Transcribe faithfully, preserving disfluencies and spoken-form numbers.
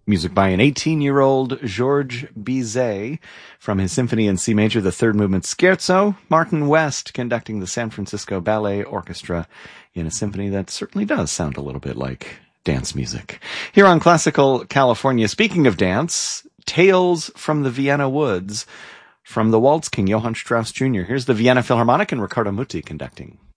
Music by an eighteen-year-old Georges Bizet from his Symphony in C Major, the third movement Scherzo. Martin West conducting the San Francisco Ballet Orchestra in a symphony that certainly does sound a little bit like dance music. Here on Classical California, speaking of dance, Tales from the Vienna Woods from the Waltz King, Johann Strauss Junior Here's the Vienna Philharmonic and Riccardo Muti conducting.